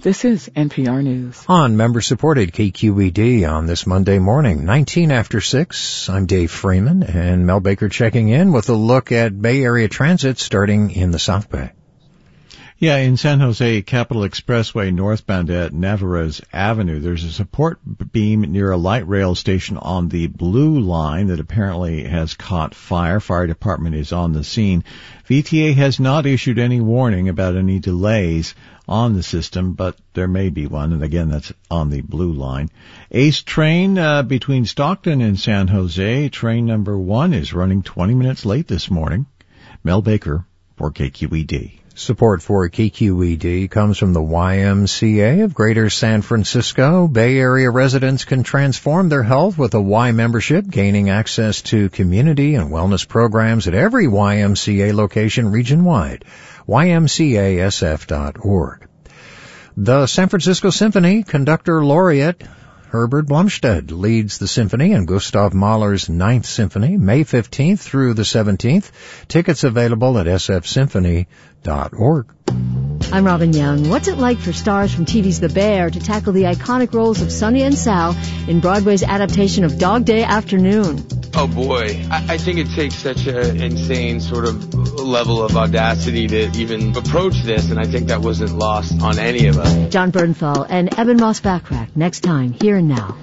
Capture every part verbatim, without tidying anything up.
This is N P R News. On member-supported K Q E D on this Monday morning, nineteen after six. I'm Dave Freeman, and Mel Baker checking in with a look at Bay Area transit starting in the South Bay. Yeah, in San Jose, Capital Expressway northbound at Navarez Avenue, there's a support beam near a light rail station on the Blue Line that apparently has caught fire. Fire department is on the scene. V T A has not issued any warning about any delays on the system, but there may be one, and again, that's on the Blue Line. Ace train uh, between Stockton and San Jose, train number one, is running twenty minutes late this morning. Mel Baker for K Q E D. Support for K Q E D comes from the Y M C A of Greater San Francisco. Bay Area residents can transform their health with a Y membership, gaining access to community and wellness programs at every Y M C A location region-wide. Y M C A S F dot org. The San Francisco Symphony conductor laureate Herbert Blumstead leads the symphony in Gustav Mahler's Ninth Symphony, May fifteenth through the seventeenth. Tickets available at S F symphony dot org. I'm Robin Young. What's it like for stars from T V's The Bear to tackle the iconic roles of Sonny and Sal in Broadway's adaptation of Dog Day Afternoon? Oh boy, I, I think it takes such an insane sort of level of audacity to even approach this, and I think that wasn't lost on any of us. John Bernthal and Eben Moss-Backrack next time, Here and Now.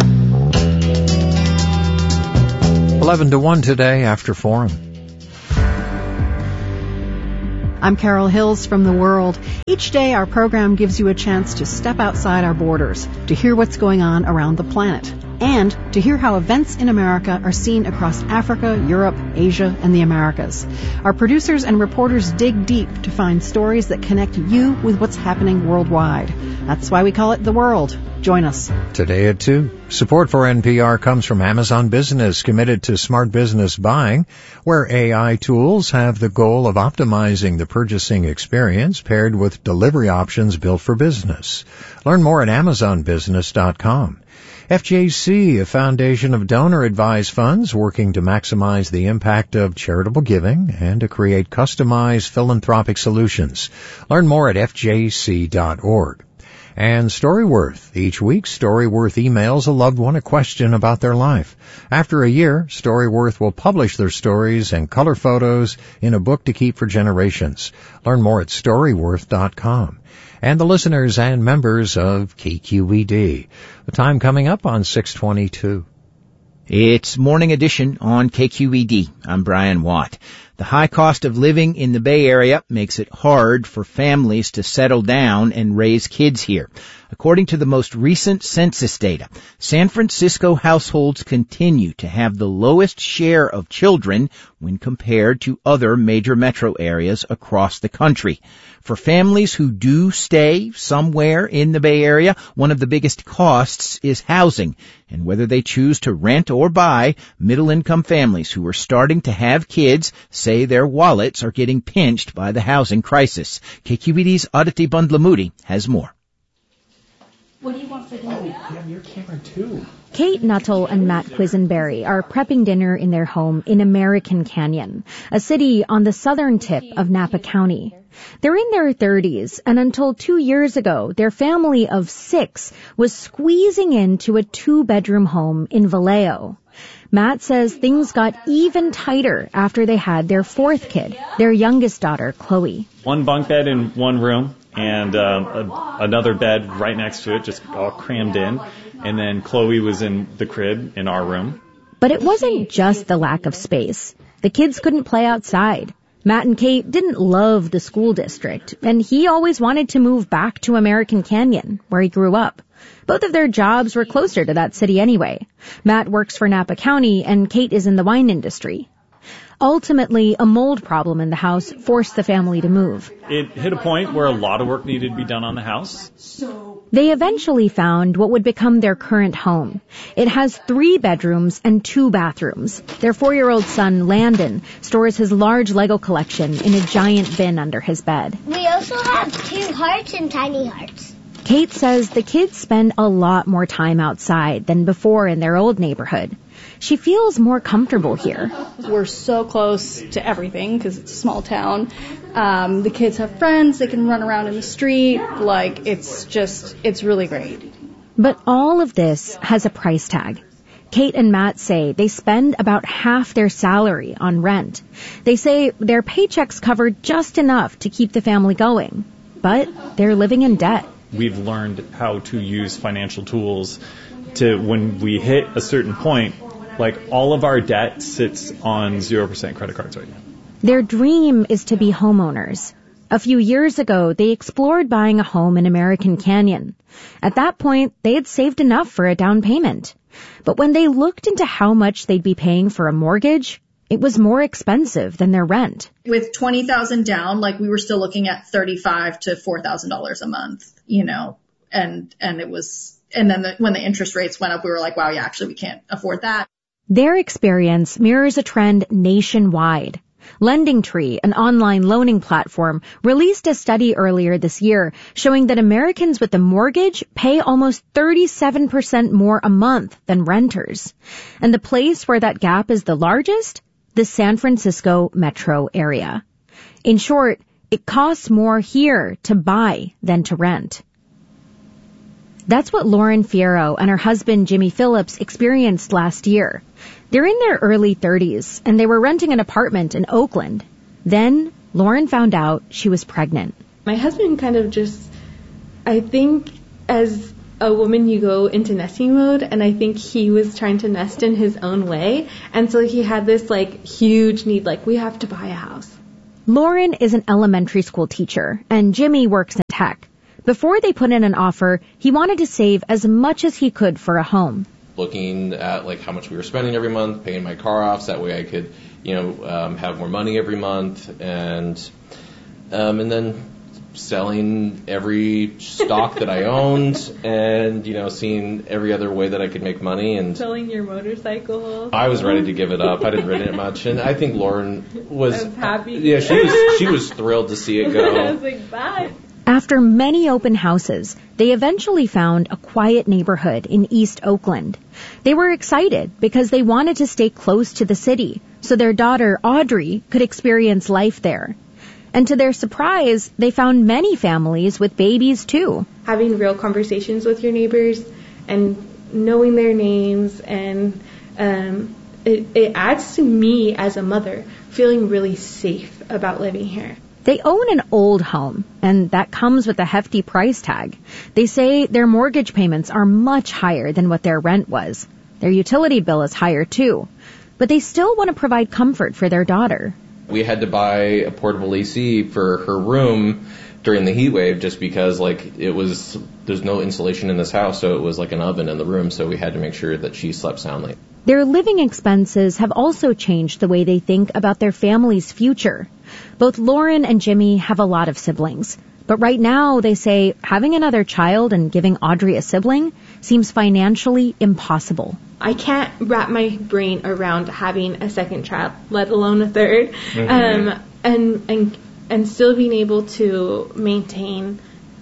eleven to one today after Forum. I'm Carol Hills from The World. Each day our program gives you a chance to step outside our borders, to hear what's going on around the planet, and to hear how events in America are seen across Africa, Europe, Asia, and the Americas. Our producers and reporters dig deep to find stories that connect you with what's happening worldwide. That's why we call it The World. Join us. Today at two. Support for N P R comes from Amazon Business, committed to smart business buying, where A I tools have the goal of optimizing the purchasing experience paired with delivery options built for business. Learn more at amazon business dot com. F J C, a foundation of donor-advised funds working to maximize the impact of charitable giving and to create customized philanthropic solutions. Learn more at F J C dot org. And Storyworth. Each week, Storyworth emails a loved one a question about their life. After a year, Storyworth will publish their stories and color photos in a book to keep for generations. Learn more at storyworth dot com. And the listeners and members of K Q E D. The time coming up on six twenty-two. It's Morning Edition on K Q E D. I'm Brian Watt. The high cost of living in the Bay Area makes it hard for families to settle down and raise kids here. According to the most recent census data, San Francisco households continue to have the lowest share of children when compared to other major metro areas across the country. For families who do stay somewhere in the Bay Area, one of the biggest costs is housing. And whether they choose to rent or buy, middle-income families who are starting to have kids say their wallets are getting pinched by the housing crisis. K Q E D's Aditi Bandlamudi has more. What do you want for dinner? Oh, you have your camera too. Kate Nuttall and Matt Quisenberry are prepping dinner in their home in American Canyon, a city on the southern tip of Napa County. They're in their thirties, and until two years ago, their family of six was squeezing into a two-bedroom home in Vallejo. Matt says things got even tighter after they had their fourth kid, their youngest daughter, Chloe. One bunk bed in one room, and um, a, another bed right next to it, just all crammed in. And then Chloe was in the crib in our room. But it wasn't just the lack of space. The kids couldn't play outside. Matt and Kate didn't love the school district, and he always wanted to move back to American Canyon, where he grew up. Both of their jobs were closer to that city anyway. Matt works for Napa County, and Kate is in the wine industry. Ultimately, a mold problem in the house forced the family to move. It hit a point where a lot of work needed to be done on the house. They eventually found what would become their current home. It has three bedrooms and two bathrooms. Their four-year-old son, Landon, stores his large Lego collection in a giant bin under his bed. We also have two hearts and tiny hearts. Kate says the kids spend a lot more time outside than before in their old neighborhood. She feels more comfortable here. We're so close to everything because it's a small town. Um, the kids have friends. They can run around in the street. Like, it's just, it's really great. But all of this has a price tag. Kate and Matt say they spend about half their salary on rent. They say their paychecks cover just enough to keep the family going, but they're living in debt. We've learned how to use financial tools to, when we hit a certain point, like all of our debt sits on zero percent credit cards right now. Their dream is to be homeowners. A few years ago, they explored buying a home in American Canyon. At that point, they had saved enough for a down payment. But when they looked into how much they'd be paying for a mortgage, it was more expensive than their rent. With twenty thousand dollars down, like we were still looking at thirty-five to four thousand dollars a month, you know, and, and it was, and then the, when the interest rates went up, we were like, wow, yeah, actually we can't afford that. Their experience mirrors a trend nationwide. LendingTree, an online loaning platform, released a study earlier this year showing that Americans with a mortgage pay almost thirty-seven percent more a month than renters. And the place where that gap is the largest? The San Francisco metro area. In short, it costs more here to buy than to rent. That's what Lauren Fierro and her husband Jimmy Phillips experienced last year. They're in their early thirties, and they were renting an apartment in Oakland. Then, Lauren found out she was pregnant. My husband kind of just, I think as a woman you go into nesting mode, and I think he was trying to nest in his own way, and so he had this like huge need, like we have to buy a house. Lauren is an elementary school teacher, and Jimmy works in tech. Before they put in an offer, he wanted to save as much as he could for a home. Looking at like how much we were spending every month, paying my car off, so that way I could, you know, um, have more money every month, and um, and then selling every stock that I owned, and you know, seeing every other way that I could make money, and selling your motorcycle. I was ready to give it up. I didn't rent it much, and I think Lauren was, I was happy. Yeah, she was she was thrilled to see it go. I was like, bye. After many open houses, they eventually found a quiet neighborhood in East Oakland. They were excited because they wanted to stay close to the city so their daughter, Audrey, could experience life there. And to their surprise, they found many families with babies too. Having real conversations with your neighbors and knowing their names, and um, it, it adds to me as a mother feeling really safe about living here. They own an old home, and that comes with a hefty price tag. They say their mortgage payments are much higher than what their rent was. Their utility bill is higher too. But they still want to provide comfort for their daughter. We had to buy a portable A C for her room during the heat wave just because, like, it was, there's no insulation in this house, so it was like an oven in the room, so we had to make sure that she slept soundly. Their living expenses have also changed the way they think about their family's future. Both Lauren and Jimmy have a lot of siblings, but right now they say having another child and giving Audrey a sibling seems financially impossible. I can't wrap my brain around having a second child, let alone a third, mm-hmm. um, and and and still being able to maintain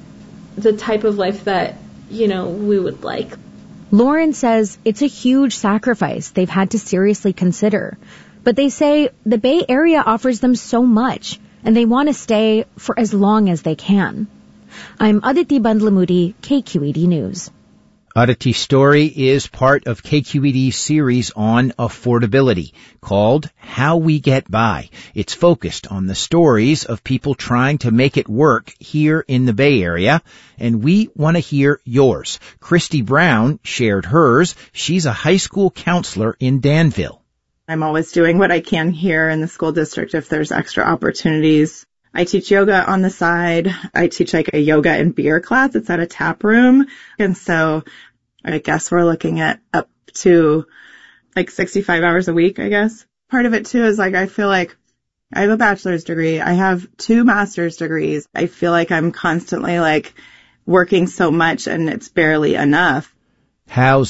the type of life that, you know, we would like. Lauren says it's a huge sacrifice they've had to seriously consider. But they say the Bay Area offers them so much, and they want to stay for as long as they can. I'm Aditi Bandlamudi, K Q E D News. Aditi's story is part of K Q E D's series on affordability called How We Get By. It's focused on the stories of people trying to make it work here in the Bay Area, and we want to hear yours. Christy Brown shared hers. She's a high school counselor in Danville. I'm always doing what I can here in the school district if there's extra opportunities. I teach yoga on the side. I teach like a yoga and beer class. It's at a tap room. And so I guess we're looking at up to like sixty-five hours a week, I guess. Part of it too is like I feel like I have a bachelor's degree. I have two master's degrees. I feel like I'm constantly like working so much and it's barely enough. Housing,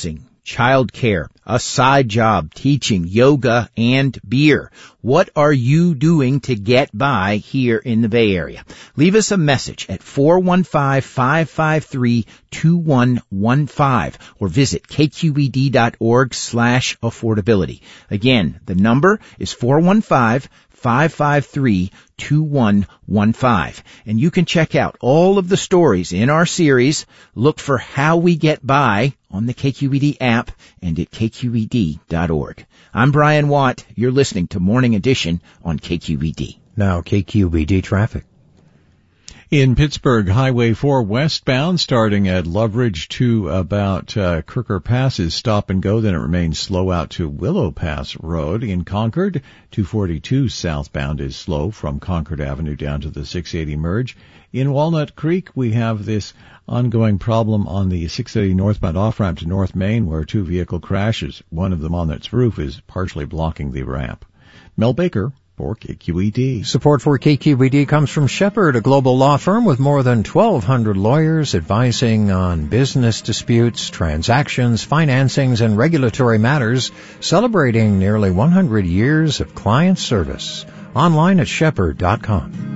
childcare, a side job, teaching, yoga, and beer. What are you doing to get by here in the Bay Area? Leave us a message at four one five, five five three, two one one five or visit kqed.org slash affordability. Again, the number is four one five, five five three, two one one five. And you can check out all of the stories in our series. Look for How We Get By on the K Q E D app and at k q e d dot org. I'm Brian Watt. You're listening to Morning Edition on K Q E D. Now K Q E D traffic. In Pittsburgh, Highway four westbound, starting at Loveridge to about uh, Kirker Pass is stop and go. Then it remains slow out to Willow Pass Road. In Concord, two forty-two southbound is slow from Concord Avenue down to the six eighty merge. In Walnut Creek, we have this ongoing problem on the six eighty northbound off-ramp to North Main where two vehicle crashes. One of them on its roof is partially blocking the ramp. Mel Baker for K Q E D. Support for K Q E D comes from Shepherd, a global law firm with more than twelve hundred lawyers advising on business disputes, transactions, financings, and regulatory matters, celebrating nearly one hundred years of client service. Online at shepherd dot com.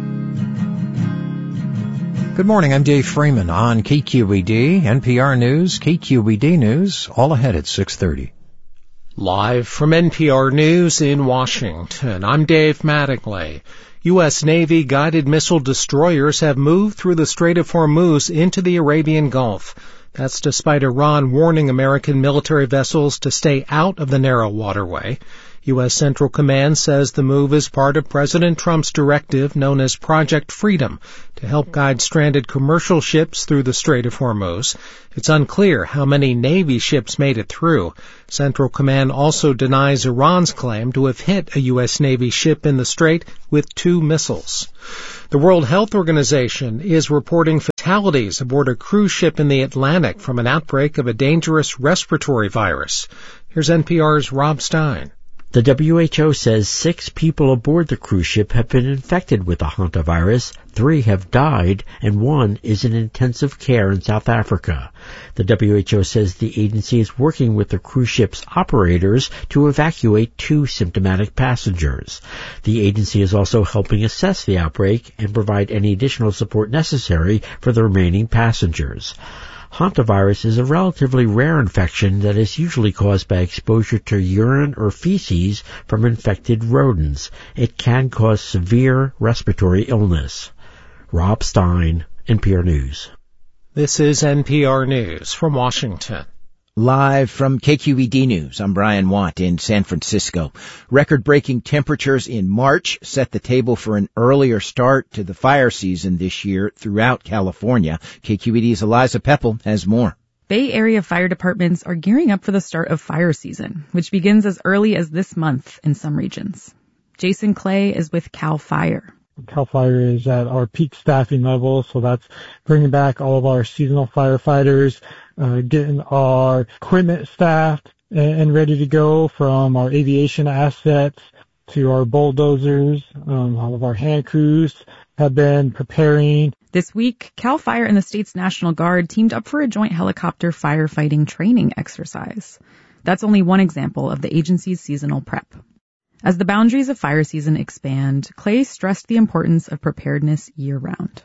Good morning, I'm Dave Freeman on K Q E D, N P R News, K Q E D News, all ahead at six thirty. Live from N P R News in Washington, I'm Dave Mattingly. U S Navy guided missile destroyers have moved through the Strait of Hormuz into the Arabian Gulf. That's despite Iran warning American military vessels to stay out of the narrow waterway. U S Central Command says the move is part of President Trump's directive known as Project Freedom to help guide stranded commercial ships through the Strait of Hormuz. It's unclear how many Navy ships made it through. Central Command also denies Iran's claim to have hit a U S Navy ship in the Strait with two missiles. The World Health Organization is reporting fatalities aboard a cruise ship in the Atlantic from an outbreak of a dangerous respiratory virus. Here's N P R's Rob Stein. The W H O says six people aboard the cruise ship have been infected with the hantavirus, three have died, and one is in intensive care in South Africa. The W H O says the agency is working with the cruise ship's operators to evacuate two symptomatic passengers. The agency is also helping assess the outbreak and provide any additional support necessary for the remaining passengers. Hantavirus is a relatively rare infection that is usually caused by exposure to urine or feces from infected rodents. It can cause severe respiratory illness. Rob Stein, N P R News. This is N P R News from Washington. Live from K Q E D News, I'm Brian Watt in San Francisco. Record-breaking temperatures in March set the table for an earlier start to the fire season this year throughout California. K Q E D's Eliza Peppel has more. Bay Area fire departments are gearing up for the start of fire season, which begins as early as this month in some regions. Jason Clay is with CAL FIRE. CAL FIRE is at our peak staffing level, so that's bringing back all of our seasonal firefighters, uh, getting our equipment staffed and, and ready to go, from our aviation assets to our bulldozers. Um, all of our hand crews have been preparing. This week, CAL FIRE and the state's National Guard teamed up for a joint helicopter firefighting training exercise. That's only one example of the agency's seasonal prep. As the boundaries of fire season expand, Clay stressed the importance of preparedness year-round.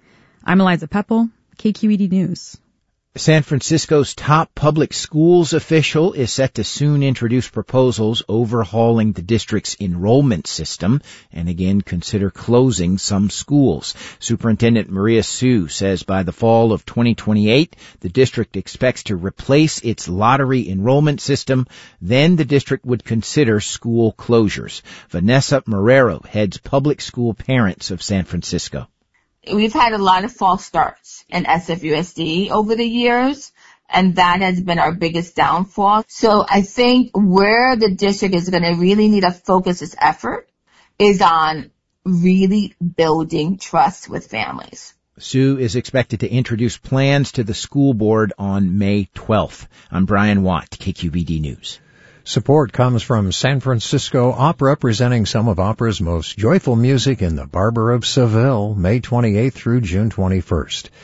I'm Eliza Peppel, K Q E D News. San Francisco's top public schools official is set to soon introduce proposals overhauling the district's enrollment system and again consider closing some schools. Superintendent Maria Su says by the fall of twenty twenty-eight, the district expects to replace its lottery enrollment system. Then the district would consider school closures. Vanessa Marrero heads Public School Parents of San Francisco. We've had a lot of false starts in S F U S D over the years, and that has been our biggest downfall. So I think where the district is going to really need to focus its effort is on really building trust with families. Sue is expected to introduce plans to the school board on May twelfth. I'm Brian Watt, K Q E D News. Support comes from San Francisco Opera, presenting some of opera's most joyful music in the Barber of Seville, May twenty-eighth through June twenty-first.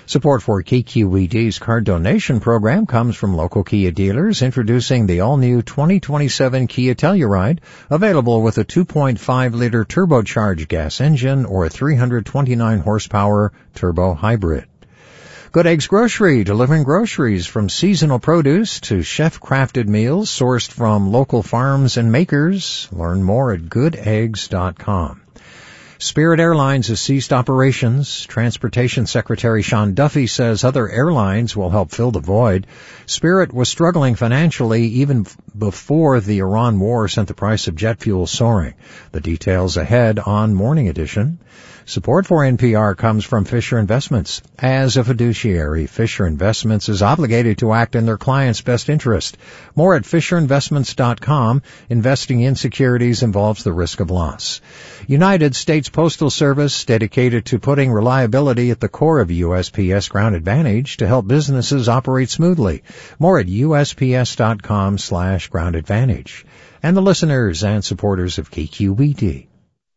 Support for K Q E D's card donation program comes from local Kia dealers introducing the all-new twenty twenty-seven Kia Telluride, available with a two point five liter turbocharged gas engine or a three hundred twenty-nine horsepower turbo hybrid. Good Eggs Grocery, delivering groceries from seasonal produce to chef-crafted meals sourced from local farms and makers. Learn more at good eggs dot com. Spirit Airlines has ceased operations. Transportation Secretary Sean Duffy says other airlines will help fill the void. Spirit was struggling financially even before the Iran war sent the price of jet fuel soaring. The details ahead on Morning Edition. Support for N P R comes from Fisher Investments. As a fiduciary, Fisher Investments is obligated to act in their clients' best interest. More at fisher investments dot com. Investing in securities involves the risk of loss. United States Postal Service, dedicated to putting reliability at the core of U S P S Ground Advantage to help businesses operate smoothly. More at U S P S dot com slash Ground Advantage. And the listeners and supporters of K Q E D.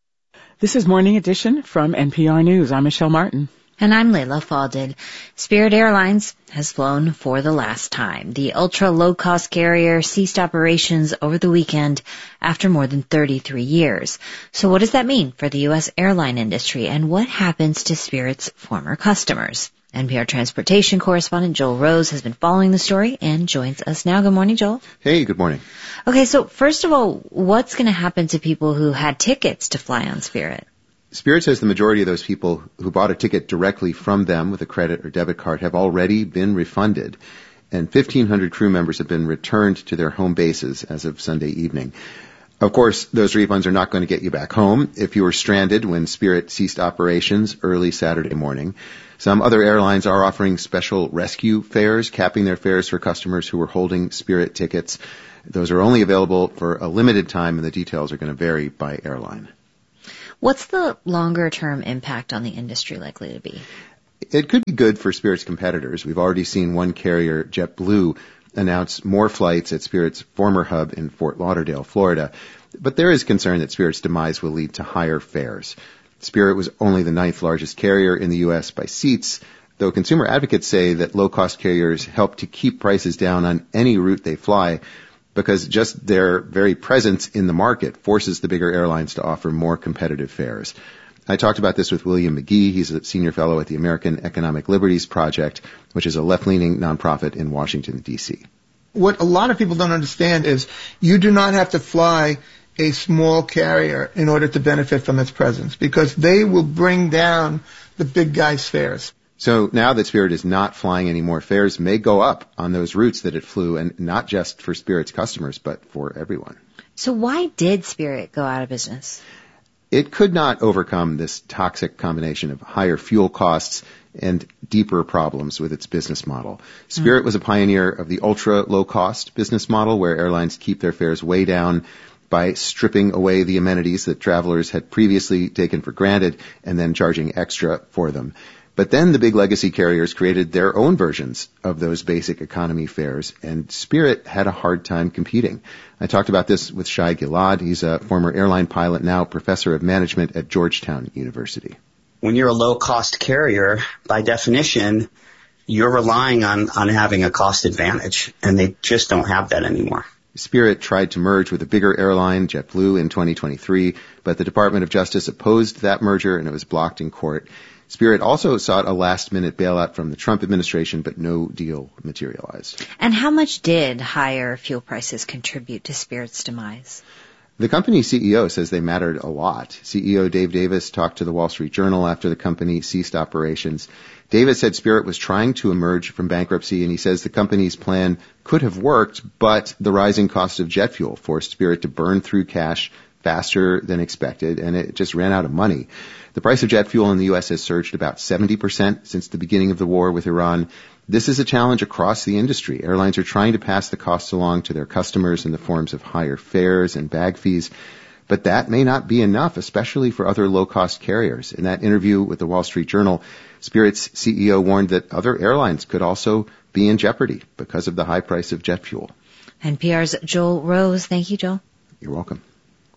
This is Morning Edition from N P R News. I'm Michelle Martin. And I'm Layla Falded. Spirit Airlines has flown for the last time. The ultra-low-cost carrier ceased operations over the weekend after more than thirty-three years. So what does that mean for the U S airline industry, and what happens to Spirit's former customers? N P R transportation correspondent Joel Rose has been following the story and joins us now. Good morning, Joel. Hey, good morning. Okay, so first of all, what's going to happen to people who had tickets to fly on Spirit? Spirit says the majority of those people who bought a ticket directly from them with a credit or debit card have already been refunded, and fifteen hundred crew members have been returned to their home bases as of Sunday evening. Of course, those refunds are not going to get you back home if you were stranded when Spirit ceased operations early Saturday morning. Some other airlines are offering special rescue fares, capping their fares for customers who were holding Spirit tickets. Those are only available for a limited time, and the details are going to vary by airline. What's the longer-term impact on the industry likely to be? It could be good for Spirit's competitors. We've already seen one carrier, JetBlue, announce more flights at Spirit's former hub in Fort Lauderdale, Florida. But there is concern that Spirit's demise will lead to higher fares. Spirit was only the ninth largest carrier in the U S by seats, though consumer advocates say that low-cost carriers help to keep prices down on any route they fly, because just their very presence in the market forces the bigger airlines to offer more competitive fares. I talked about this with William McGee. He's a senior fellow at the American Economic Liberties Project, which is a left-leaning nonprofit in Washington, D C. What a lot of people don't understand is you do not have to fly a small carrier in order to benefit from its presence, because they will bring down the big guys' fares. So now that Spirit is not flying anymore, fares may go up on those routes that it flew, and not just for Spirit's customers, but for everyone. So why did Spirit go out of business? It could not overcome this toxic combination of higher fuel costs and deeper problems with its business model. Spirit mm. was a pioneer of the ultra-low-cost business model, where airlines keep their fares way down by stripping away the amenities that travelers had previously taken for granted and then charging extra for them. But then the big legacy carriers created their own versions of those basic economy fares, and Spirit had a hard time competing. I talked about this with Shai Gilad. He's a former airline pilot, now professor of management at Georgetown University. When you're a low-cost carrier, by definition, you're relying on, on having a cost advantage, and they just don't have that anymore. Spirit tried to merge with a bigger airline, JetBlue, in twenty twenty-three, but the Department of Justice opposed that merger, and it was blocked in court. Spirit also sought a last-minute bailout from the Trump administration, but no deal materialized. And how much did higher fuel prices contribute to Spirit's demise? The company's C E O says they mattered a lot. C E O Dave Davis talked to the Wall Street Journal after the company ceased operations. Davis said Spirit was trying to emerge from bankruptcy, and he says the company's plan could have worked, but the rising cost of jet fuel forced Spirit to burn through cash faster than expected, and it just ran out of money. The price of jet fuel in the U S has surged about seventy percent since the beginning of the war with Iran. This is a challenge across the industry. Airlines are trying to pass the costs along to their customers in the forms of higher fares and bag fees, but that may not be enough, especially for other low-cost carriers. In that interview with the Wall Street Journal, Spirit's C E O warned that other airlines could also be in jeopardy because of the high price of jet fuel. N P R's Joel Rose. Thank you, Joel. You're welcome.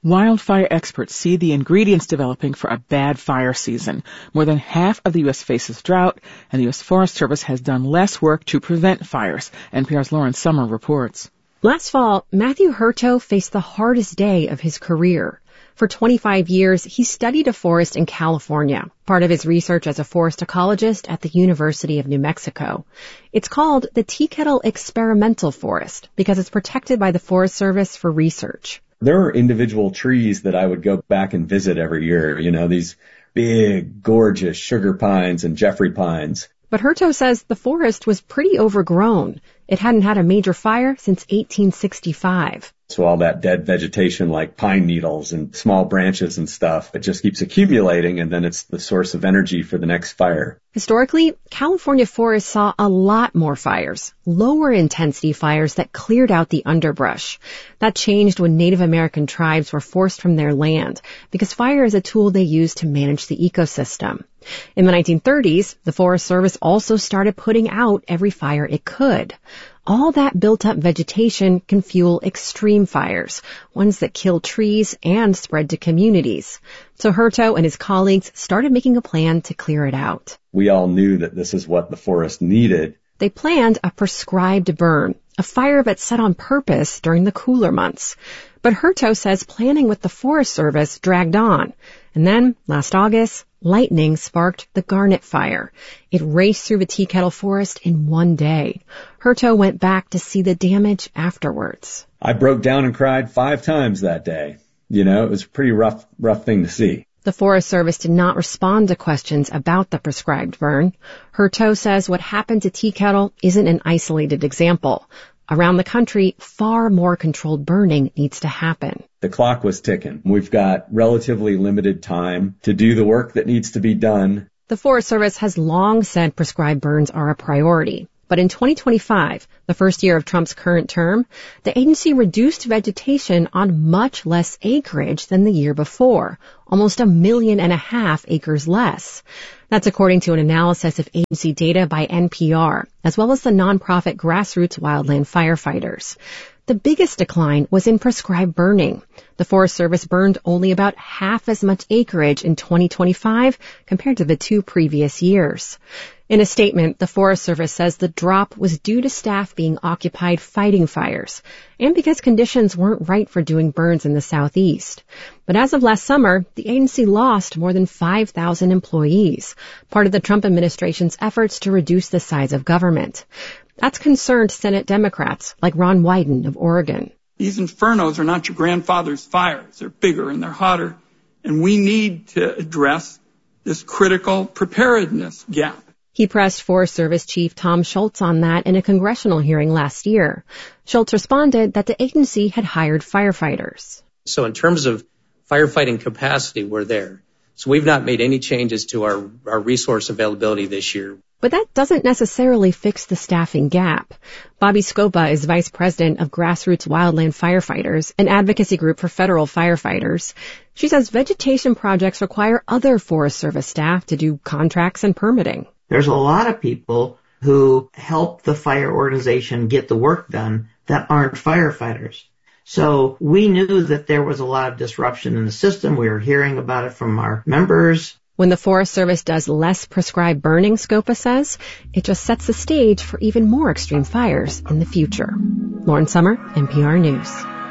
Wildfire experts see the ingredients developing for a bad fire season. More than half of the U S faces drought, and the U S Forest Service has done less work to prevent fires. N P R's Lauren Summer reports. Last fall, Matthew Hurto faced the hardest day of his career. For twenty-five years, he studied a forest in California, part of his research as a forest ecologist at the University of New Mexico. It's called the Tea Kettle Experimental Forest because it's protected by the Forest Service for research. There are individual trees that I would go back and visit every year, you know, these big, gorgeous sugar pines and Jeffrey pines. But Hurto says the forest was pretty overgrown. It hadn't had a major fire since eighteen sixty-five. So all that dead vegetation like pine needles and small branches and stuff, it just keeps accumulating, and then it's the source of energy for the next fire. Historically, California forests saw a lot more fires, lower intensity fires that cleared out the underbrush. That changed when Native American tribes were forced from their land because fire is a tool they use to manage the ecosystem. In the nineteen thirties, the Forest Service also started putting out every fire it could. All that built-up vegetation can fuel extreme fires, ones that kill trees and spread to communities. So Hurto and his colleagues started making a plan to clear it out. We all knew that this is what the forest needed. They planned a prescribed burn, a fire that's set on purpose during the cooler months. But Hurto says planning with the Forest Service dragged on. And then, last August, lightning sparked the Garnet Fire. It raced through the Tea Kettle Forest in one day. Hurto went back to see the damage afterwards. I broke down and cried five times that day. You know, it was a pretty rough, rough thing to see. The Forest Service did not respond to questions about the prescribed burn. Hurto says what happened to Tea Kettle isn't an isolated example. Around the country, far more controlled burning needs to happen. The clock was ticking. We've got relatively limited time to do the work that needs to be done. The Forest Service has long said prescribed burns are a priority. But in twenty twenty-five, the first year of Trump's current term, the agency reduced vegetation on much less acreage than the year before, almost a million and a half acres less. That's according to an analysis of agency data by N P R, as well as the nonprofit Grassroots Wildland Firefighters. The biggest decline was in prescribed burning. The Forest Service burned only about half as much acreage in twenty twenty-five compared to the two previous years. In a statement, the Forest Service says the drop was due to staff being occupied fighting fires and because conditions weren't right for doing burns in the southeast. But as of last summer, the agency lost more than five thousand employees, part of the Trump administration's efforts to reduce the size of government. That's concerned Senate Democrats like Ron Wyden of Oregon. These infernos are not your grandfather's fires. They're bigger and they're hotter. And we need to address this critical preparedness gap. He pressed Forest Service Chief Tom Schultz on that in a congressional hearing last year. Schultz responded that the agency had hired firefighters. So in terms of firefighting capacity, we're there. So we've not made any changes to our, our resource availability this year. But that doesn't necessarily fix the staffing gap. Bobby Scopa is vice president of Grassroots Wildland Firefighters, an advocacy group for federal firefighters. She says vegetation projects require other Forest Service staff to do contracts and permitting. There's a lot of people who help the fire organization get the work done that aren't firefighters. So we knew that there was a lot of disruption in the system. We were hearing about it from our members. When the Forest Service does less prescribed burning, Scopa says, it just sets the stage for even more extreme fires in the future. Lauren Summer, N P R News.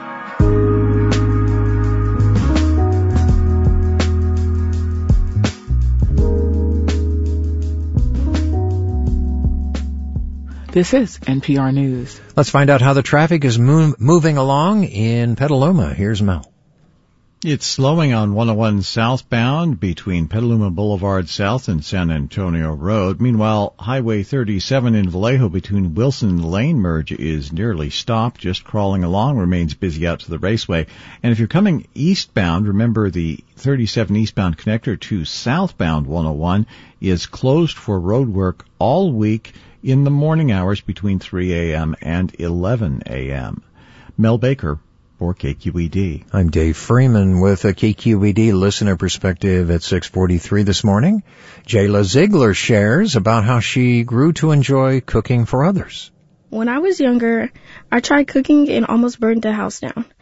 This is N P R News. Let's find out how the traffic is move, moving along in Petaluma. Here's Mel. It's slowing on one oh one southbound between Petaluma Boulevard South and San Antonio Road. Meanwhile, Highway thirty-seven in Vallejo between Wilson and Lane Merge is nearly stopped, just crawling along, remains busy out to the raceway. And if you're coming eastbound, remember the thirty-seven eastbound connector to southbound one oh one is closed for road work all week in the morning hours between three a.m. and eleven a.m. Mel Baker for K Q E D. I'm Dave Freeman with a K Q E D listener perspective at six forty-three this morning. Jayla Ziegler shares about how she grew to enjoy cooking for others. When I was younger, I tried cooking and almost burned the house down.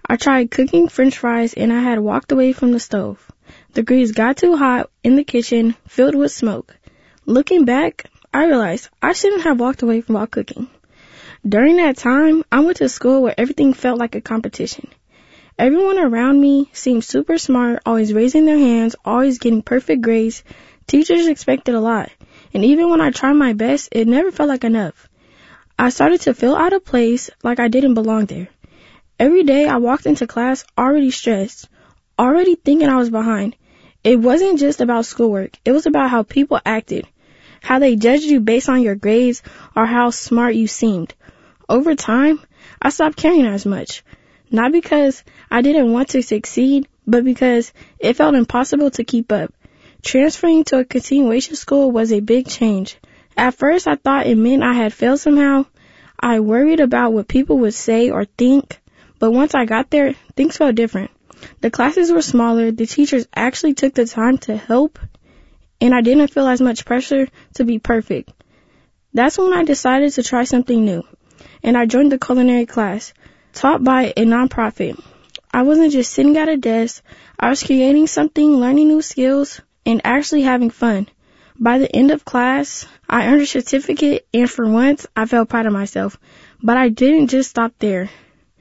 I tried cooking french fries and I had walked away from the stove. The grease got too hot in the kitchen, filled with smoke. Looking back, I realized I shouldn't have walked away from while cooking. During that time, I went to school where everything felt like a competition. Everyone around me seemed super smart, always raising their hands, always getting perfect grades. Teachers expected a lot, and even when I tried my best, it never felt like enough. I started to feel out of place, like I didn't belong there. Every day I walked into class already stressed, already thinking I was behind. It wasn't just about schoolwork, it was about how people acted, how they judged you based on your grades or how smart you seemed. Over time, I stopped caring as much. Not because I didn't want to succeed, but because it felt impossible to keep up. Transferring to a continuation school was a big change. At first, I thought it meant I had failed somehow. I worried about what people would say or think, but once I got there, things felt different. The classes were smaller, the teachers actually took the time to help, and I didn't feel as much pressure to be perfect. That's when I decided to try something new, and I joined the culinary class, taught by a nonprofit. I wasn't just sitting at a desk, I was creating something, learning new skills, and actually having fun. By the end of class, I earned a certificate, and for once, I felt proud of myself. But I didn't just stop there.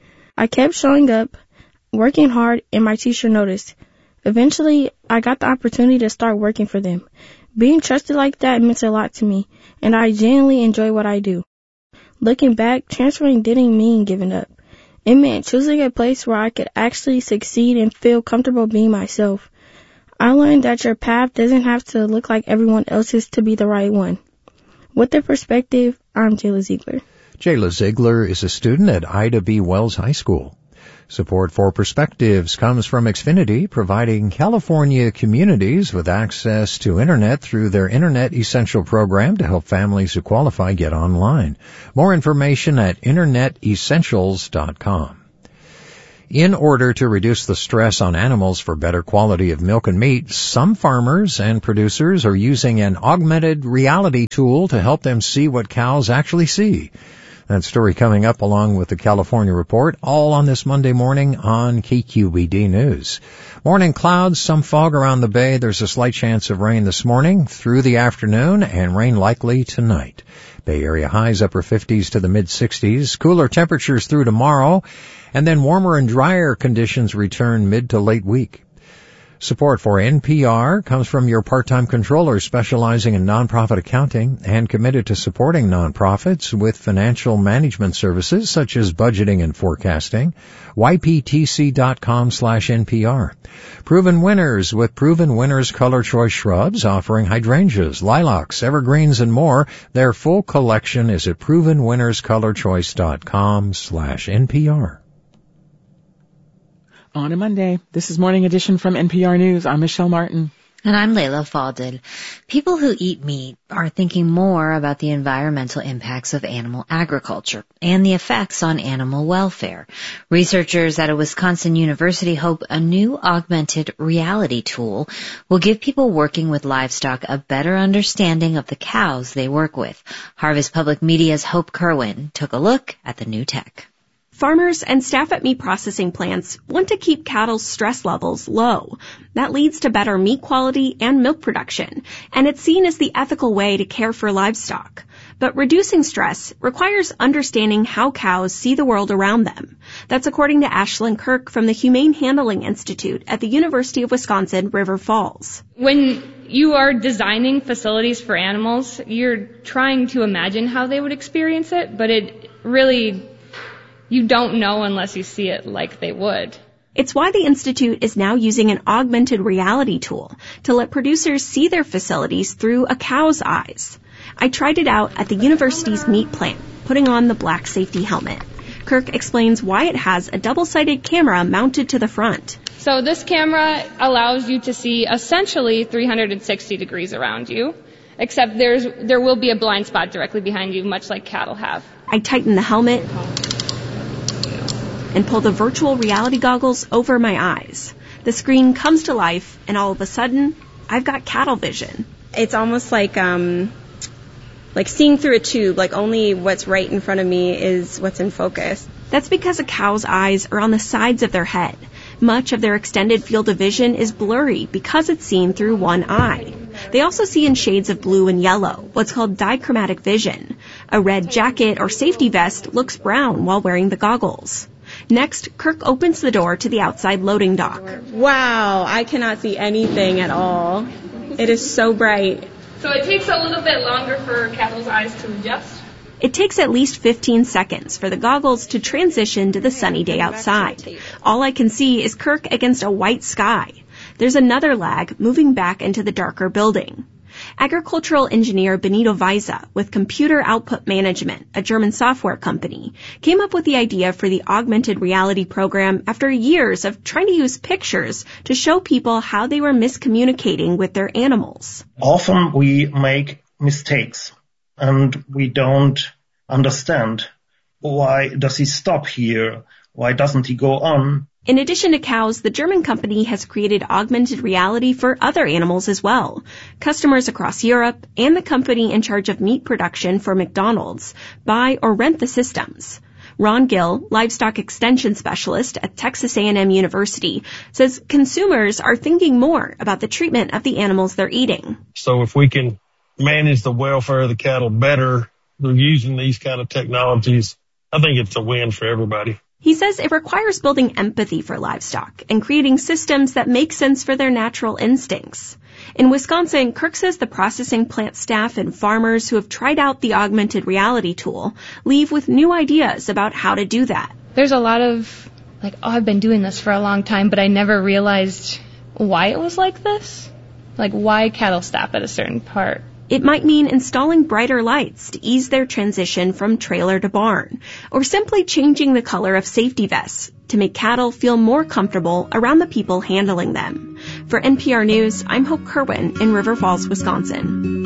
I kept showing up, working hard, and my teacher noticed. Eventually, I got the opportunity to start working for them. Being trusted like that meant a lot to me, and I genuinely enjoy what I do. Looking back, transferring didn't mean giving up. It meant choosing a place where I could actually succeed and feel comfortable being myself. I learned that your path doesn't have to look like everyone else's to be the right one. With the perspective, I'm Jayla Ziegler. Jayla Ziegler is a student at Ida B. Wells High School. Support for Perspectives comes from Xfinity, providing California communities with access to Internet through their Internet Essential program to help families who qualify get online. More information at internet essentials dot com. In order to reduce the stress on animals for better quality of milk and meat, some farmers and producers are using an augmented reality tool to help them see what cows actually see. That story coming up along with the California Report, all on this Monday morning on K Q E D News. Morning clouds, some fog around the bay. There's a slight chance of rain this morning through the afternoon, and rain likely tonight. Bay Area highs upper fifties to the mid-sixties. Cooler temperatures through tomorrow, and then warmer and drier conditions return mid to late week. Support for N P R comes from your part-time controller specializing in nonprofit accounting and committed to supporting nonprofits with financial management services such as budgeting and forecasting. Y P T C dot com slash N P R. Proven Winners with Proven Winners Color Choice Shrubs offering hydrangeas, lilacs, evergreens, and more. Their full collection is at proven winners color choice dot com slash N P R. On a Monday, this is Morning Edition from N P R News. I'm Michelle Martin. And I'm Layla Faldil. People who eat meat are thinking more about the environmental impacts of animal agriculture and the effects on animal welfare. Researchers at a Wisconsin university hope a new augmented reality tool will give people working with livestock a better understanding of the cows they work with. Harvest Public Media's Hope Kerwin took a look at the new tech. Farmers and staff at meat processing plants want to keep cattle's stress levels low. That leads to better meat quality and milk production, and it's seen as the ethical way to care for livestock. But reducing stress requires understanding how cows see the world around them. That's according to Ashlyn Kirk from the Humane Handling Institute at the University of Wisconsin, River Falls. When you are designing facilities for animals, you're trying to imagine how they would experience it, but it really... you don't know unless you see it like they would. It's why the Institute is now using an augmented reality tool to let producers see their facilities through a cow's eyes. I tried it out at the university's meat plant, putting on the black safety helmet. Kirk explains why it has a double-sided camera mounted to the front. So this camera allows you to see essentially three hundred sixty degrees around you, except there's there will be a blind spot directly behind you, much like cattle have. I tighten the helmet and pull the virtual reality goggles over my eyes. The screen comes to life, and all of a sudden, I've got cattle vision. It's almost like um, like seeing through a tube, like only what's right in front of me is what's in focus. That's because a cow's eyes are on the sides of their head. Much of their extended field of vision is blurry because it's seen through one eye. They also see in shades of blue and yellow, what's called dichromatic vision. A red jacket or safety vest looks brown while wearing the goggles. Next, Kirk opens the door to the outside loading dock. Wow, I cannot see anything at all. It is so bright. So it takes a little bit longer for cattle's eyes to adjust? It takes at least fifteen seconds for the goggles to transition to the sunny day outside. All I can see is Kirk against a white sky. There's another lag moving back into the darker building. Agricultural engineer Benito Vaiza with Computer Output Management, a German software company, came up with the idea for the augmented reality program after years of trying to use pictures to show people how they were miscommunicating with their animals. Often we make mistakes and we don't understand why does he stop here? Why doesn't he go on? In addition to cows, the German company has created augmented reality for other animals as well. Customers across Europe and the company in charge of meat production for McDonald's buy or rent the systems. Ron Gill, livestock extension specialist at Texas A and M University, says consumers are thinking more about the treatment of the animals they're eating. So if we can manage the welfare of the cattle better through using these kind of technologies, I think it's a win for everybody. He says it requires building empathy for livestock and creating systems that make sense for their natural instincts. In Wisconsin, Kirk says the processing plant staff and farmers who have tried out the augmented reality tool leave with new ideas about how to do that. There's a lot of, like, oh, I've been doing this for a long time, but I never realized why it was like this. Like, why cattle stop at a certain part. It might mean installing brighter lights to ease their transition from trailer to barn, or simply changing the color of safety vests to make cattle feel more comfortable around the people handling them. For N P R News, I'm Hope Kerwin in River Falls, Wisconsin.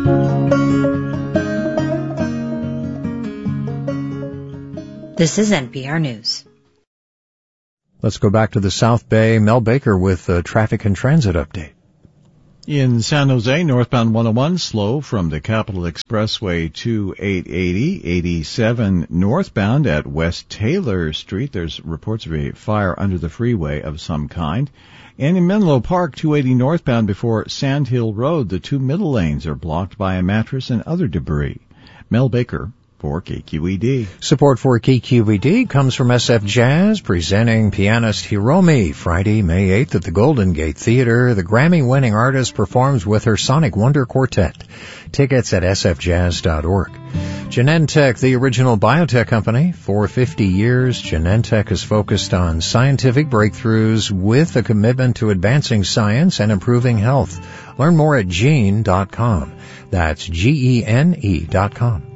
This is N P R News. Let's go back to the South Bay. Mel Baker with a traffic and transit update. In San Jose, northbound one oh one, slow from the Capitol Expressway to eight eighty, eighty-seven northbound at West Taylor Street. There's reports of a fire under the freeway of some kind. And in Menlo Park, two eighty northbound before Sand Hill Road, the two middle lanes are blocked by a mattress and other debris. Mel Baker for K Q E D. Support for K Q E D comes from S F Jazz, presenting pianist Hiromi Friday, May eighth at the Golden Gate Theater. The Grammy-winning artist performs with her Sonic Wonder Quartet. Tickets at s f jazz dot org. Genentech, the original biotech company. For fifty years, Genentech has focused on scientific breakthroughs with a commitment to advancing science and improving health. Learn more at gene dot com. That's G E N E dot com.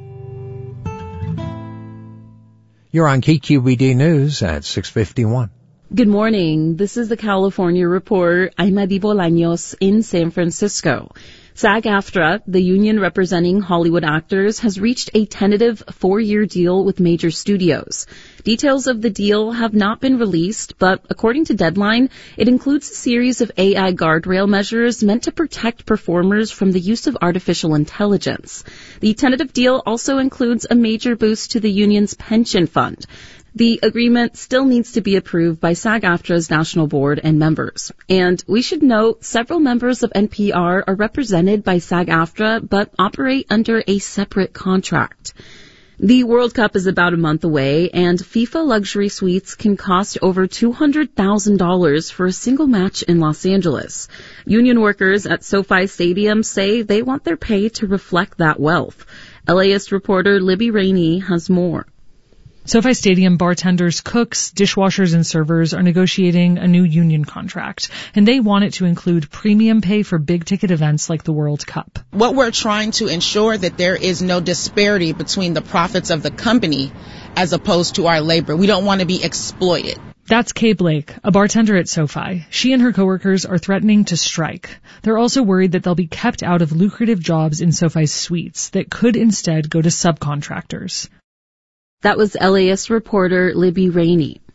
You're on K Q E D News at six fifty-one. Good morning. This is the California Report. I'm Adi Bolaños in San Francisco. SAG-AFTRA, the union representing Hollywood actors, has reached a tentative four-year deal with major studios. Details of the deal have not been released, but according to Deadline, it includes a series of A I guardrail measures meant to protect performers from the use of artificial intelligence. The tentative deal also includes a major boost to the union's pension fund. The agreement still needs to be approved by SAG-AFTRA's national board and members. And we should note several members of N P R are represented by SAG-AFTRA but operate under a separate contract. The World Cup is about a month away, and FIFA luxury suites can cost over two hundred thousand dollars for a single match in Los Angeles. Union workers at SoFi Stadium say they want their pay to reflect that wealth. L Aist reporter Libby Rainey has more. SoFi Stadium bartenders, cooks, dishwashers, and servers are negotiating a new union contract, and they want it to include premium pay for big-ticket events like the World Cup. What we're trying to ensure that there is no disparity between the profits of the company as opposed to our labor. We don't want to be exploited. That's Kay Blake, a bartender at SoFi. She and her coworkers are threatening to strike. They're also worried that they'll be kept out of lucrative jobs in SoFi's suites that could instead go to subcontractors. That was L A ist reporter Libby Rainey.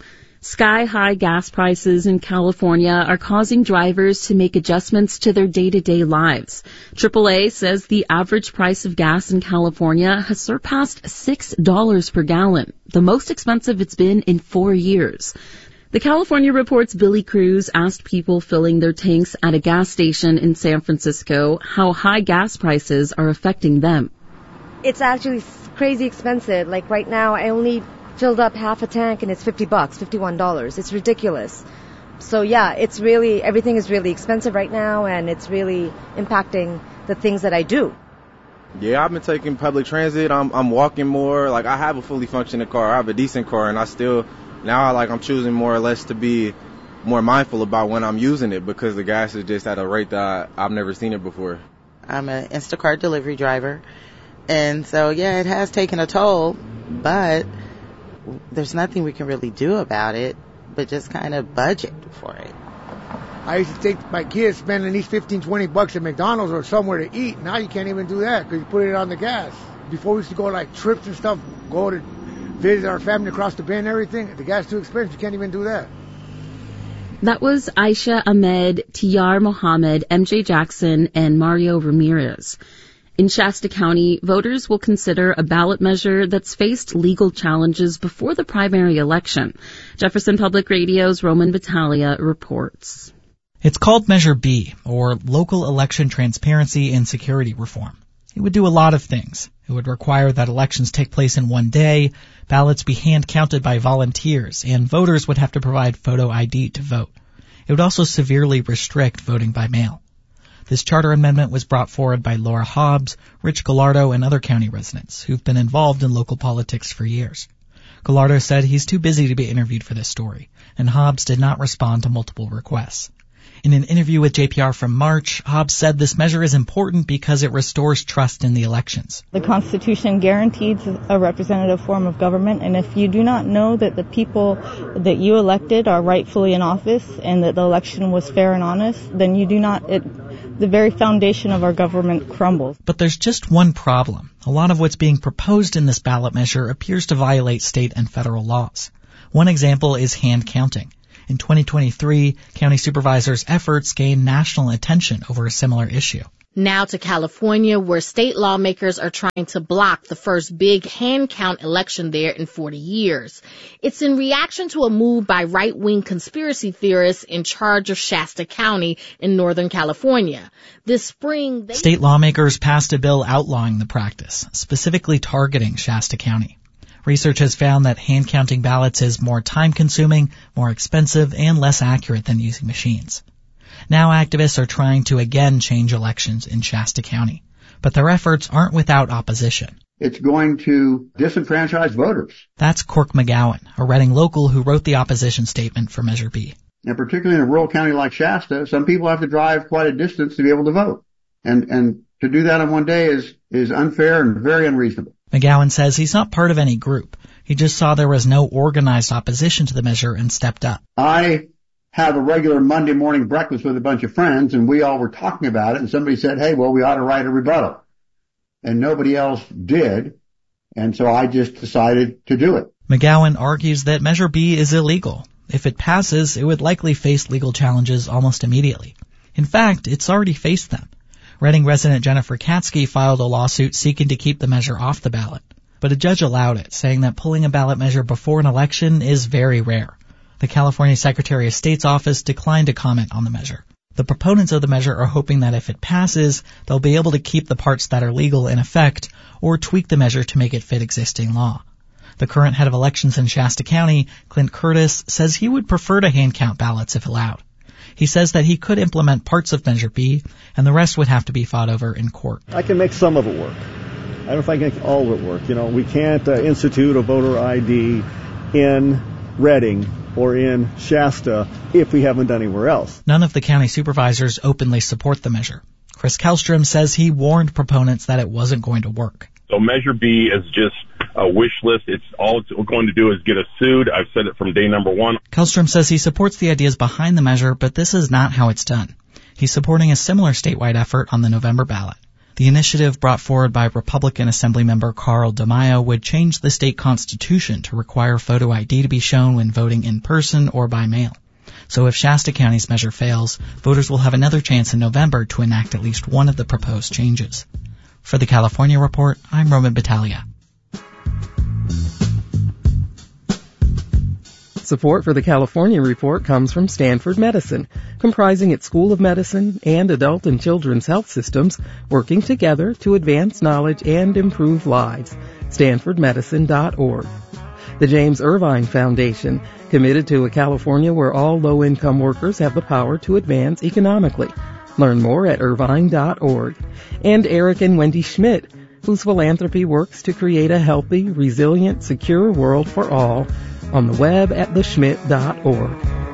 Sky-high gas prices in California are causing drivers to make adjustments to their day-to-day lives. triple A says the average price of gas in California has surpassed six dollars per gallon, the most expensive it's been in four years. The California Report's Billy Cruz asked people filling their tanks at a gas station in San Francisco how high gas prices are affecting them. It's actually crazy expensive. Like right now, I only filled up half a tank and it's fifty bucks, fifty-one dollars. It's ridiculous. So yeah, it's really, everything is really expensive right now, and it's really impacting the things that I do. Yeah, I've been taking public transit. I'm I'm walking more. Like, I have a fully functioning car. I have a decent car, and I still, now like I'm choosing more or less to be more mindful about when I'm using it, because the gas is just at a rate that I, I've never seen it before. I'm an Instacart delivery driver, and so yeah, it has taken a toll, but there's nothing we can really do about it, but just kind of budget for it. I used to take my kids spending at least fifteen, twenty bucks at McDonald's or somewhere to eat. Now you can't even do that because you put it on the gas. Before we used to go like trips and stuff, go to visit our family across the bay and everything. The gas is too expensive. You can't even do that. That was Aisha Ahmed, Tiyar Mohammed, M J Jackson, and Mario Ramirez. In Shasta County, voters will consider a ballot measure that's faced legal challenges before the primary election. Jefferson Public Radio's Roman Battaglia reports. It's called Measure B, or Local Election Transparency and Security Reform. It would do a lot of things. It would require that elections take place in one day, ballots be hand-counted by volunteers, and voters would have to provide photo I D to vote. It would also severely restrict voting by mail. This charter amendment was brought forward by Laura Hobbs, Rich Gallardo, and other county residents who've been involved in local politics for years. Gallardo said he's too busy to be interviewed for this story, and Hobbs did not respond to multiple requests. In an interview with J P R from March, Hobbs said this measure is important because it restores trust in the elections. The Constitution guarantees a representative form of government, and if you do not know that the people that you elected are rightfully in office and that the election was fair and honest, then you do not, it, the very foundation of our government crumbles. But there's just one problem. A lot of what's being proposed in this ballot measure appears to violate state and federal laws. One example is hand counting. In twenty twenty-three, county supervisors' efforts gained national attention over a similar issue. Now to California, where state lawmakers are trying to block the first big hand count election there in forty years. It's in reaction to a move by right-wing conspiracy theorists in charge of Shasta County in Northern California. This spring, they... State lawmakers passed a bill outlawing the practice, specifically targeting Shasta County. Research has found that hand-counting ballots is more time-consuming, more expensive, and less accurate than using machines. Now activists are trying to again change elections in Shasta County, but their efforts aren't without opposition. It's going to disenfranchise voters. That's Cork McGowan, a Reading local who wrote the opposition statement for Measure B. And particularly in a rural county like Shasta, some people have to drive quite a distance to be able to vote. And, and to do that in one day is, is unfair and very unreasonable. McGowan says he's not part of any group. He just saw there was no organized opposition to the measure and stepped up. I have a regular Monday morning breakfast with a bunch of friends, and we all were talking about it, and somebody said, hey, well, we ought to write a rebuttal. And nobody else did, and so I just decided to do it. McGowan argues that Measure B is illegal. If it passes, it would likely face legal challenges almost immediately. In fact, it's already faced them. Reading resident Jennifer Katsky filed a lawsuit seeking to keep the measure off the ballot. But a judge allowed it, saying that pulling a ballot measure before an election is very rare. The California Secretary of State's office declined to comment on the measure. The proponents of the measure are hoping that if it passes, they'll be able to keep the parts that are legal in effect or tweak the measure to make it fit existing law. The current head of elections in Shasta County, Clint Curtis, says he would prefer to hand count ballots if allowed. He says that he could implement parts of Measure B, and the rest would have to be fought over in court. I can make some of it work. I don't know if I can make all of it work. You know, we can't uh, institute a voter I D in Reading or in Shasta if we haven't done anywhere else. None of the county supervisors openly support the measure. Chris Kellstrom says he warned proponents that it wasn't going to work. So Measure B is just a wish list. It's all it's going to do is get us sued. I've said it from day number one. Kellstrom says he supports the ideas behind the measure, but this is not how it's done. He's supporting a similar statewide effort on the November ballot. The initiative brought forward by Republican Assemblymember Carl DeMaio would change the state constitution to require photo I D to be shown when voting in person or by mail. So if Shasta County's measure fails, voters will have another chance in November to enact at least one of the proposed changes. For the California Report, I'm Roman Battaglia. Support for the California Report comes from Stanford Medicine, comprising its School of Medicine and adult and children's health systems, working together to advance knowledge and improve lives. stanford medicine dot org. The James Irvine Foundation, committed to a California where all low-income workers have the power to advance economically. Learn more at irvine dot org. And Eric and Wendy Schmidt, whose philanthropy works to create a healthy, resilient, secure world for all, on the web at the schmidt dot org.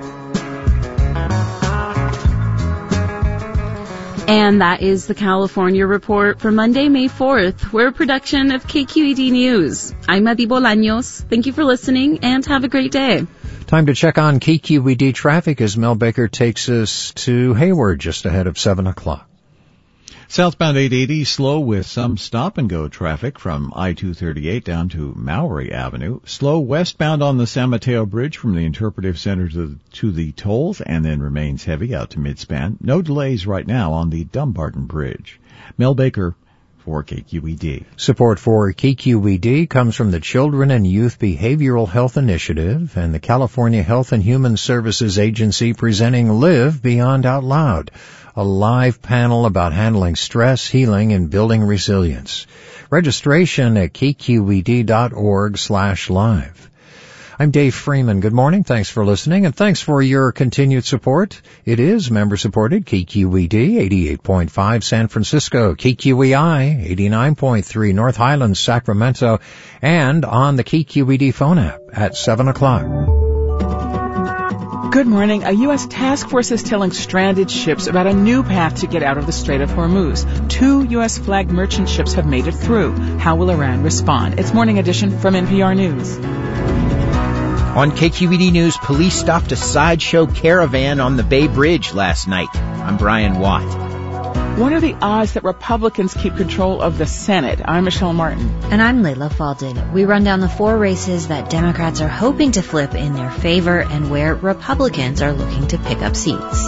And that is the California Report for Monday, May fourth. We're a production of K Q E D News. I'm Adi Bolaños. Thank you for listening and have a great day. Time to check on K Q E D traffic as Mel Baker takes us to Hayward just ahead of seven o'clock. Southbound eight eighty slow with some stop-and-go traffic from I two thirty-eight down to Maury Avenue. Slow westbound on the San Mateo Bridge from the Interpretive Center to the, to the tolls and then remains heavy out to Midspan. No delays right now on the Dumbarton Bridge. Mel Baker for K Q E D. Support for K Q E D comes from the Children and Youth Behavioral Health Initiative and the California Health and Human Services Agency presenting Live Beyond Out Loud, a live panel about handling stress, healing, and building resilience. Registration at k q e d dot org slash live. I'm Dave Freeman. Good morning. Thanks for listening, and thanks for your continued support. It is member-supported K Q E D eighty-eight point five San Francisco, K Q E I eighty-nine point three North Highlands, Sacramento, and on the K Q E D phone app at seven o'clock. Good morning. A U S task force is telling stranded ships about a new path to get out of the Strait of Hormuz. Two U S flagged merchant ships have made it through. How will Iran respond? It's Morning Edition from N P R News. On K Q E D News, police stopped a sideshow caravan on the Bay Bridge last night. I'm Brian Watt. What are the odds that Republicans keep control of the Senate? I'm Michelle Martin. And I'm Layla Faldin. We run down the four races that Democrats are hoping to flip in their favor and where Republicans are looking to pick up seats.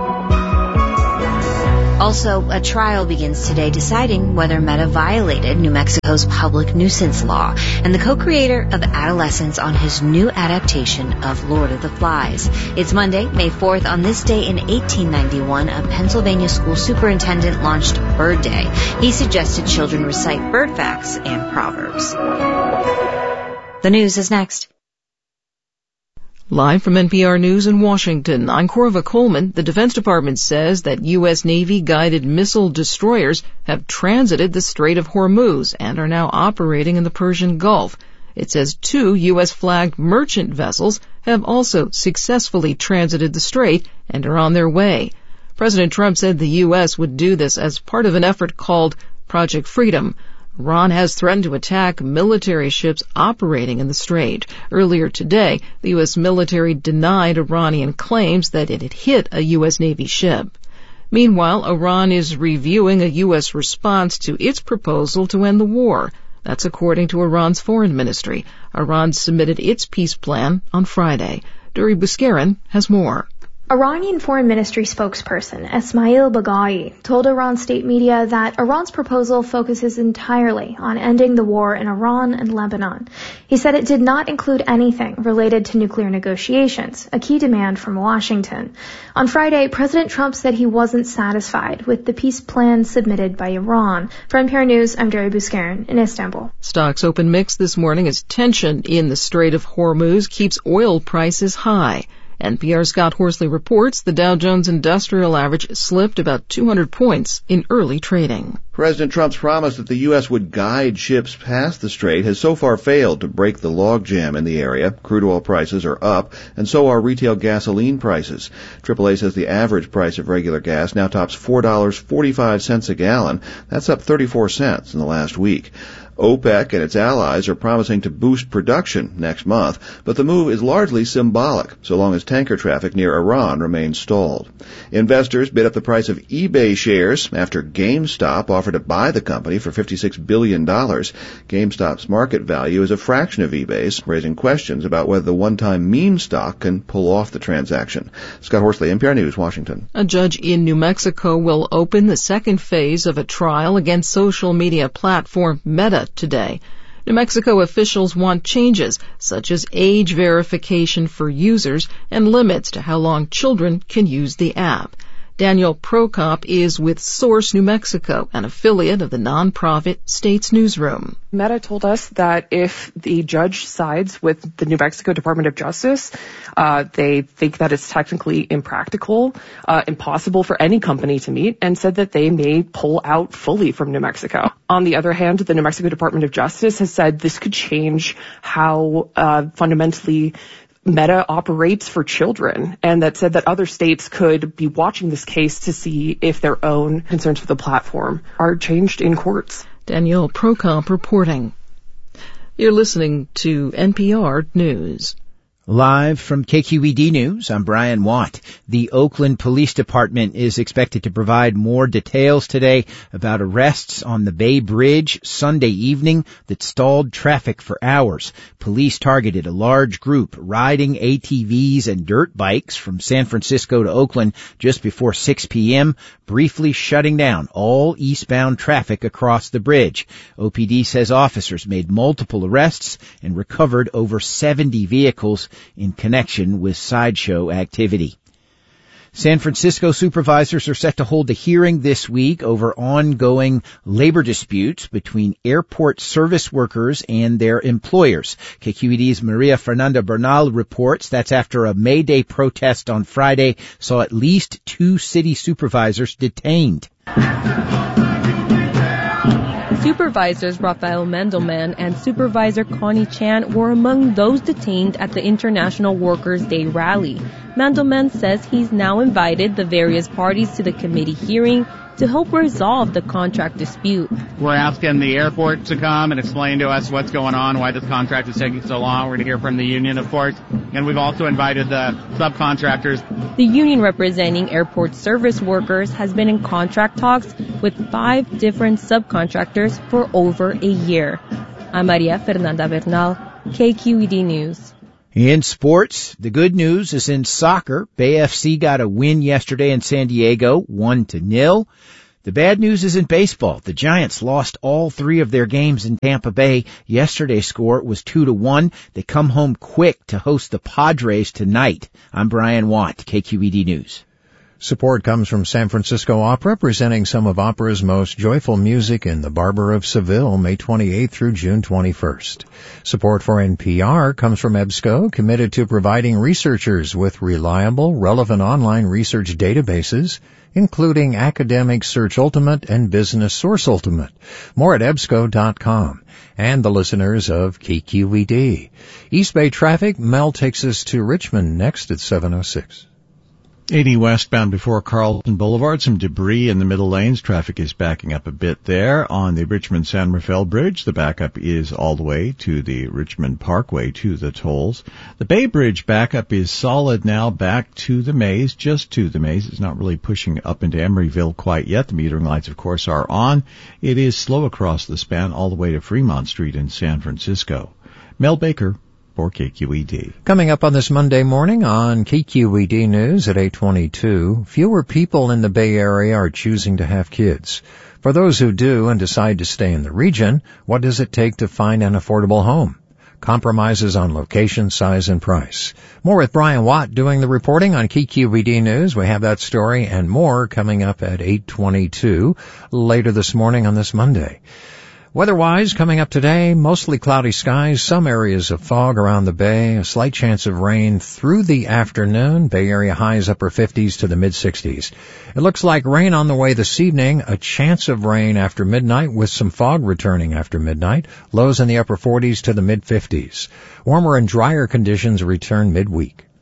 Also, a trial begins today deciding whether Meta violated New Mexico's public nuisance law, and the co-creator of Adolescence on his new adaptation of Lord of the Flies. It's Monday, May fourth. On this day in eighteen ninety-one, a Pennsylvania school superintendent launched Bird Day. He suggested children recite bird facts and proverbs. The news is next. Live from N P R News in Washington, I'm Corva Coleman. The Defense Department says that U S Navy-guided missile destroyers have transited the Strait of Hormuz and are now operating in the Persian Gulf. It says two U S-flagged merchant vessels have also successfully transited the strait and are on their way. President Trump said the U S would do this as part of an effort called Project Freedom. Iran has threatened to attack military ships operating in the strait. Earlier today, the U S military denied Iranian claims that it had hit a U S Navy ship. Meanwhile, Iran is reviewing a U S response to its proposal to end the war. That's according to Iran's foreign ministry. Iran submitted its peace plan on Friday. Duri Buskarin has more. Iranian Foreign Ministry spokesperson Esmail Baghai told Iran state media that Iran's proposal focuses entirely on ending the war in Iran and Lebanon. He said it did not include anything related to nuclear negotiations, a key demand from Washington. On Friday, President Trump said he wasn't satisfied with the peace plan submitted by Iran. For N P R News, I'm Duri Buskarin in Istanbul. Stocks open mixed this morning as tension in the Strait of Hormuz keeps oil prices high. N P R's Scott Horsley reports the Dow Jones Industrial Average slipped about two hundred points in early trading. President Trump's promise that the U S would guide ships past the strait has so far failed to break the logjam in the area. Crude oil prices are up, and so are retail gasoline prices. triple A says the average price of regular gas now tops four dollars and forty-five cents a gallon. That's up thirty-four cents in the last week. OPEC and its allies are promising to boost production next month, but the move is largely symbolic, so long as tanker traffic near Iran remains stalled. Investors bid up the price of eBay shares after GameStop offered to buy the company for fifty-six billion dollars. GameStop's market value is a fraction of eBay's, raising questions about whether the one-time meme stock can pull off the transaction. Scott Horsley, N P R News, Washington. A judge in New Mexico will open the second phase of a trial against social media platform Meta today. New Mexico officials want changes, such as age verification for users and limits to how long children can use the app. Daniel Prokop is with Source New Mexico, an affiliate of the nonprofit States Newsroom. Meta told us that if the judge sides with the New Mexico Department of Justice, uh, they think that it's technically impractical, uh, impossible for any company to meet, and said that they may pull out fully from New Mexico. On the other hand, the New Mexico Department of Justice has said this could change how uh, fundamentally Meta operates for children, and that said that other states could be watching this case to see if their own concerns for the platform are changed in courts. Danielle Prokop reporting. You're listening to N P R News. Live from K Q E D News, I'm Brian Watt. The Oakland Police Department is expected to provide more details today about arrests on the Bay Bridge Sunday evening that stalled traffic for hours. Police targeted a large group riding A T Vs and dirt bikes from San Francisco to Oakland just before six p.m., briefly shutting down all eastbound traffic across the bridge. O P D says officers made multiple arrests and recovered over seventy vehicles in connection with sideshow activity. San Francisco supervisors are set to hold a hearing this week over ongoing labor disputes between airport service workers and their employers. K Q E D's Maria Fernanda Bernal reports that's after a May Day protest on Friday saw at least two city supervisors detained. Supervisors Rafael Mendelman and Supervisor Connie Chan were among those detained at the International Workers' Day rally. Mendelman says he's now invited the various parties to the committee hearing to help resolve the contract dispute. We're asking the airport to come and explain to us what's going on, why this contract is taking so long. We're going to hear from the union, of course. And we've also invited the subcontractors. The union representing airport service workers has been in contract talks with five different subcontractors for over a year. I'm Maria Fernanda Bernal, K Q E D News. In sports, the good news is in soccer. Bay F C got a win yesterday in San Diego, one to nil. The bad news is in baseball. The Giants lost all three of their games in Tampa Bay. Yesterday's score was two to one. They come home quick to host the Padres tonight. I'm Brian Watt, K Q E D News. Support comes from San Francisco Opera, presenting some of opera's most joyful music in The Barber of Seville, May twenty-eighth through June twenty-first. Support for N P R comes from EBSCO, committed to providing researchers with reliable, relevant online research databases, including Academic Search Ultimate and Business Source Ultimate. More at E B S C O dot com. And the listeners of K Q E D. East Bay traffic, Mel takes us to Richmond next at seven oh six. eighty westbound before Carlton Boulevard. Some debris in the middle lanes. Traffic is backing up a bit there. On the Richmond-San Rafael Bridge, the backup is all the way to the Richmond Parkway to the tolls. The Bay Bridge backup is solid now back to the maze, just to the maze. It's not really pushing up into Emeryville quite yet. The metering lights, of course, are on. It is slow across the span all the way to Fremont Street in San Francisco. Mel Baker for K Q E D. Coming up on this Monday morning on K Q E D News at eight twenty-two, fewer people in the Bay Area are choosing to have kids. For those who do and decide to stay in the region, what does it take to find an affordable home? Compromises on location, size, and price. More with Brian Watt doing the reporting on K Q E D News. We have that story and more coming up at eight twenty-two later this morning on this Monday. Weather-wise, coming up today, mostly cloudy skies, some areas of fog around the bay, a slight chance of rain through the afternoon, Bay Area highs upper fifties to the mid-sixties. It looks like rain on the way this evening, a chance of rain after midnight with some fog returning after midnight, lows in the upper forties to the mid-fifties. Warmer and drier conditions return midweek.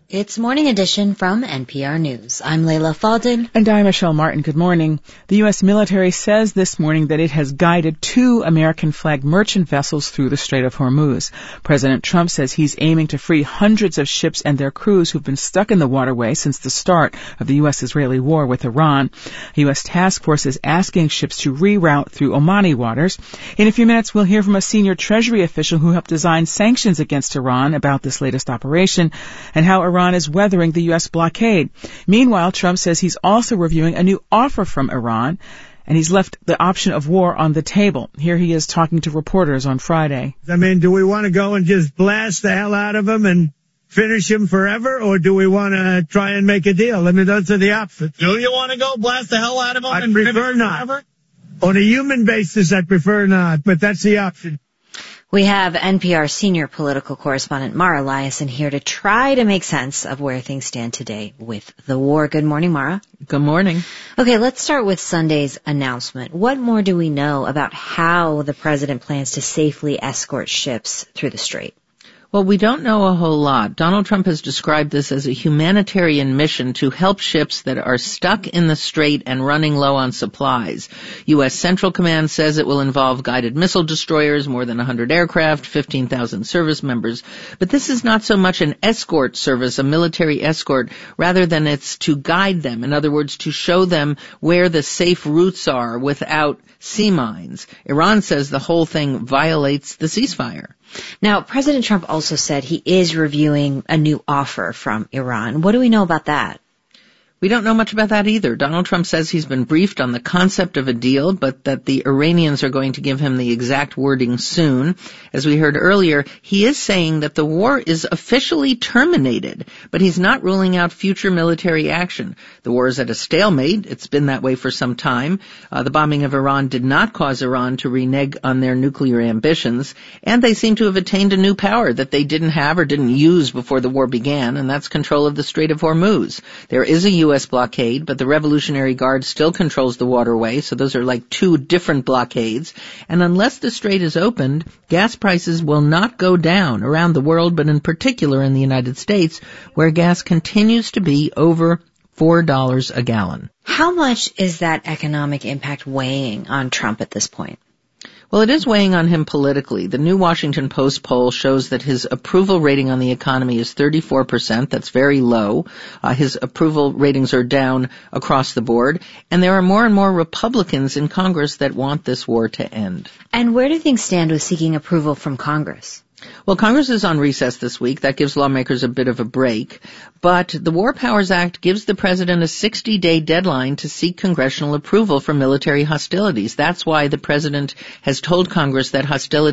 It's Morning Edition from N P R News. I'm Layla Faldin. And I'm Michelle Martin. Good morning. The U S military says this morning that it has guided two American-flagged merchant vessels through the Strait of Hormuz. President Trump says he's aiming to free hundreds of ships and their crews who've been stuck in the waterway since the start of the U S-Israeli war with Iran. A U S task force is asking ships to reroute through Omani waters. In a few minutes, we'll hear from a senior Treasury official who helped design sanctions against Iran about this latest operation and how Iran Iran is weathering the U S blockade. Meanwhile, Trump says he's also reviewing a new offer from Iran, and he's left the option of war on the table. Here he is talking to reporters on Friday. I mean, do we want to go and just blast the hell out of him and finish him forever, or do we want to try and make a deal? I mean, those are the options. Do you want to go blast the hell out of him? I and prefer not. Forever? On a human basis, I prefer not, but that's the option. We have N P R senior political correspondent Mara Liasson here to try to make sense of where things stand today with the war. Good morning, Mara. Good morning. Okay, let's start with Sunday's announcement. What more do we know about how the president plans to safely escort ships through the strait? Well, we don't know a whole lot. Donald Trump has described this as a humanitarian mission to help ships that are stuck in the strait and running low on supplies. U S Central Command says it will involve guided missile destroyers, more than one hundred aircraft, fifteen thousand service members. But this is not so much an escort service, a military escort, rather than it's to guide them. In other words, to show them where the safe routes are without sea mines. Iran says the whole thing violates the ceasefire. Now, President Trump also said he is reviewing a new offer from Iran. What do we know about that? We don't know much about that either. Donald Trump says he's been briefed on the concept of a deal, but that the Iranians are going to give him the exact wording soon. As we heard earlier, he is saying that the war is officially terminated, but he's not ruling out future military action. The war is at a stalemate. It's been that way for some time. Uh, the bombing of Iran did not cause Iran to renege on their nuclear ambitions, and they seem to have attained a new power that they didn't have or didn't use before the war began, and that's control of the Strait of Hormuz. There is a U S blockade, but the Revolutionary Guard still controls the waterway, so those are like two different blockades. And unless the strait is opened, gas prices will not go down around the world, but in particular in the United States, where gas continues to be over four dollars a gallon. How much is that economic impact weighing on Trump at this point? Well, it is weighing on him politically. The new Washington Post poll shows that his approval rating on the economy is thirty-four percent. That's very low. Uh, his approval ratings are down across the board. And there are more and more Republicans in Congress that want this war to end. And where do things stand with seeking approval from Congress? Well, Congress is on recess this week. That gives lawmakers a bit of a break. But the War Powers Act gives the president a sixty-day deadline to seek congressional approval for military hostilities. That's why the president has told Congress that hostilities